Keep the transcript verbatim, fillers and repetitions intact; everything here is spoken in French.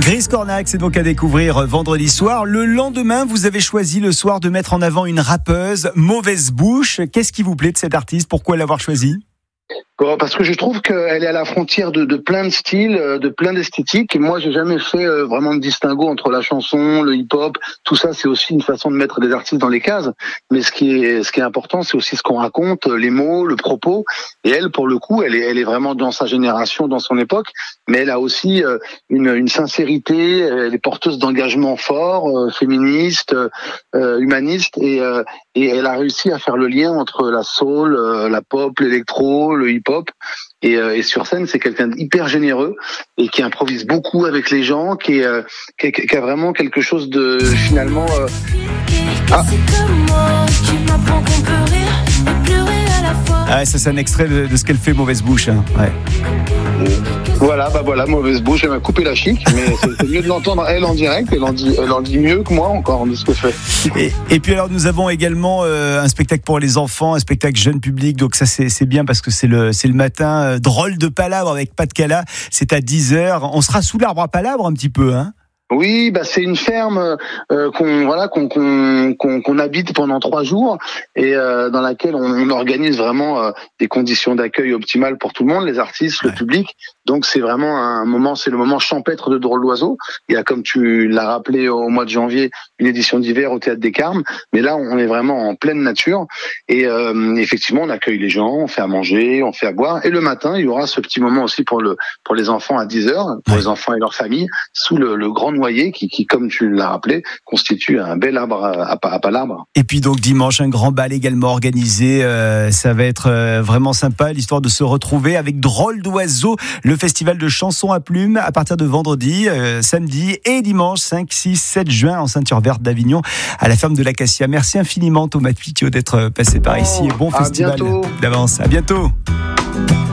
Gris Cornac, c'est donc à découvrir vendredi soir. Le lendemain, vous avez choisi le soir de mettre en avant une rappeuse, Mauvaise Bouche. Qu'est-ce qui vous plaît de cette artiste ? Pourquoi l'avoir choisie ? Parce que je trouve qu'elle est à la frontière de, de plein de styles, de plein d'esthétiques. Et moi, j'ai jamais fait vraiment de distinguo entre la chanson, le hip-hop. Tout ça, c'est aussi une façon de mettre des artistes dans les cases. Mais ce qui est, ce qui est important, c'est aussi ce qu'on raconte, les mots, le propos. Et elle, pour le coup, elle est, elle est vraiment dans sa génération, dans son époque. Mais elle a aussi une, une sincérité. Elle est porteuse d'engagement fort, féministe, euh, humaniste. Et, euh, et elle a réussi à faire le lien entre la soul, la pop, l'électro, le hip-hop. Et, euh, et sur scène, c'est quelqu'un d'hyper généreux et qui improvise beaucoup avec les gens, qui, est, euh, qui, qui a vraiment quelque chose de finalement. Euh... Ah. Ah, ça c'est un extrait de, de ce qu'elle fait, Mauvaise Bouche. Hein. Ouais. Voilà, bah voilà, Mauvaise Bouche. Elle m'a coupé la chic, mais c'est, c'est mieux de l'entendre elle en direct. Elle en dit, elle en dit mieux que moi encore de ce que je fais. Et, et puis alors, nous avons également euh, un spectacle pour les enfants, un spectacle jeune public. Donc ça c'est, c'est bien parce que c'est le, c'est le matin. Euh, drôle de palabre avec Pat Cala. C'est à dix heures. On sera sous l'arbre à palabre un petit peu, hein. Oui, bah c'est une ferme euh, qu'on voilà qu'on qu'on qu'on, qu'on habite pendant trois jours et euh, dans laquelle on, on organise vraiment euh, des conditions d'accueil optimales pour tout le monde, les artistes, le ouais. public. Donc c'est vraiment un moment, c'est le moment champêtre de Drôle d'oiseau. Il y a, comme tu l'as rappelé au mois de janvier, une édition d'hiver au Théâtre des Carmes, mais là on est vraiment en pleine nature et euh, effectivement on accueille les gens, on fait à manger, on fait à boire et le matin il y aura ce petit moment aussi pour le pour les enfants à dix heures, pour ouais. les enfants et leurs familles sous le, le grand noyer qui, qui, comme tu l'as rappelé, constitue un bel arbre à, à, à palabre. Et puis donc dimanche, un grand bal également organisé. Euh, ça va être euh, vraiment sympa, l'histoire de se retrouver avec Drôle d'oiseau, le festival de chansons à plumes à partir de vendredi, euh, samedi et dimanche cinq, six, sept juin en ceinture verte d'Avignon à la ferme de l'Acacia. Merci infiniment Thomas Pitio d'être passé par ici. Bon à festival bientôt. d'avance. À bientôt.